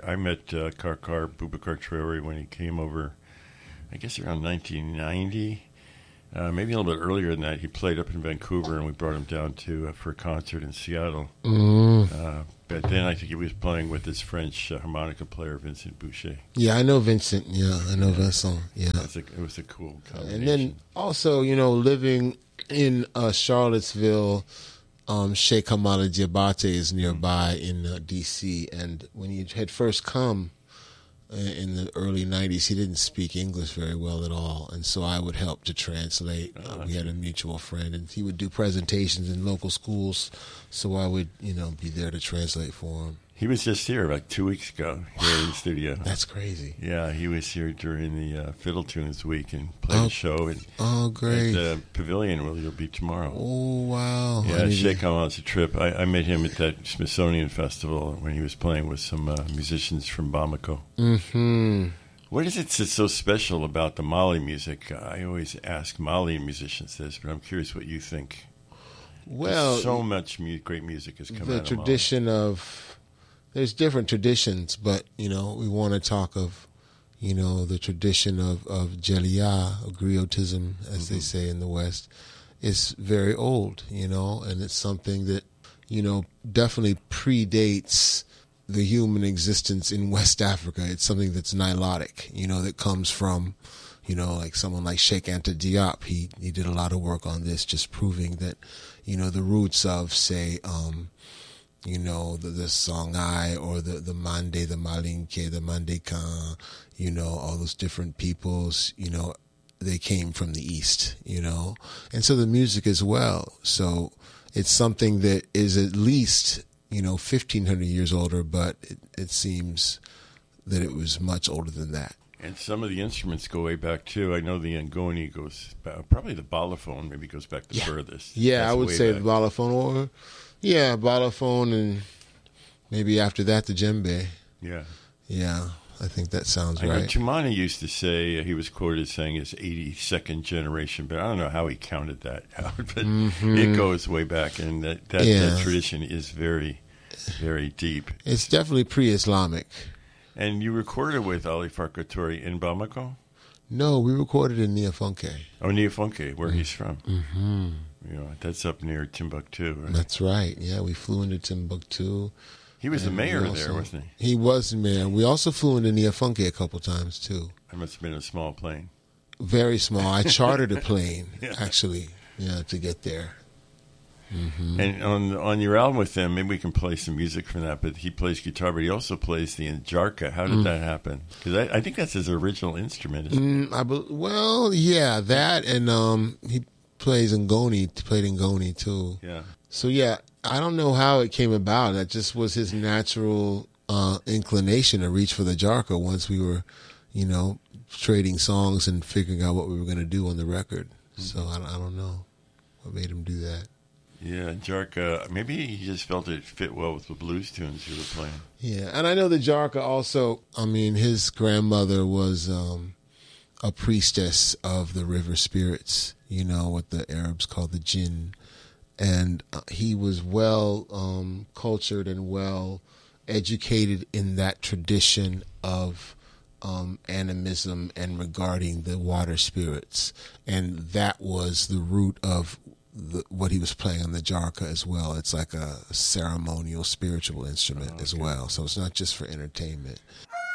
I met Karkar, Boubacar Traore, when he came over, I guess around 1990. Maybe a little bit earlier than that. He played up in Vancouver, and we brought him down for a concert in Seattle. But then I think he was playing with his French harmonica player, Vincent Boucher. Yeah, I know Vincent. Yeah, I know Vincent. Yeah. It was a cool combination. And then also, living in Charlottesville, Sheikh Hamada Diabate is nearby in D.C. And when he had first come in the early 90s, he didn't speak English very well at all. And so I would help to translate. We had a mutual friend, and he would do presentations in local schools. So I would, be there to translate for him. He was just here like 2 weeks ago here in the studio. That's crazy. Yeah, he was here during the Fiddle Tunes week and played a show. Great. At the Pavilion, where you'll be tomorrow. Oh, wow. Yeah, Sheikh Hamad's a trip. I met him at that Smithsonian Festival when he was playing with some musicians from Bamako. Mm-hmm. What is it that's so special about the Mali music? I always ask Mali musicians this, but I'm curious what you think. Well, so much great music has come out of Mali. The tradition of... There's different traditions, but, we want to talk of, the tradition of Jelia, or griotism, as they say in the West, is very old, and it's something that, definitely predates the human existence in West Africa. It's something that's Nilotic, that comes from, like someone like Sheikh Anta Diop. He did a lot of work on this, just proving that, the roots of, say, the Songhai or the Mande, the Malinke, the Mandekan, all those different peoples, they came from the East, and so the music as well. So it's something that is at least, 1,500 years older, but it seems that it was much older than that. And some of the instruments go way back, too. I know the Ngoni goes back, probably the balafon maybe goes back the furthest. Yeah, That's I would say the balafon or... Yeah, balafon, and maybe after that the djembe. Yeah. Yeah, I think that sounds I right. know Tumani used to say, he was quoted as saying his 82nd generation, but I don't know how he counted that out. But it goes way back, and that tradition is very, very deep. It's definitely pre-Islamic. And you recorded with Ali Farka Touré in Bamako? No, we recorded in Niafunke. Oh, Niafunke, where he's from. Mm-hmm. That's up near Timbuktu, right? That's right. Yeah, we flew into Timbuktu. He was the mayor there, wasn't he? He was the mayor. We also flew into Niafunke a couple times, too. That must have been a small plane. Very small. I chartered a plane, actually, to get there. Mm-hmm. And on your album with them, maybe we can play some music from that, but he plays guitar, but he also plays the njarka. How did that happen? Because I think that's his original instrument, isn't it? Well, yeah, that, and he played Ngoni too. Yeah. So yeah, I don't know how it came about. That just was his natural inclination to reach for the njarka once we were, trading songs and figuring out what we were going to do on the record. Mm-hmm. So I don't know what made him do that. Yeah, njarka, maybe he just felt it fit well with the blues tunes you were playing. Yeah, and I know the njarka also, his grandmother was a priestess of the river spirits, what the Arabs call the jinn. And he was well cultured and well educated in that tradition of animism and regarding the water spirits. And that was the root of what he was playing on the njarka as well. It's like a ceremonial spiritual instrument as well. So it's not just for entertainment.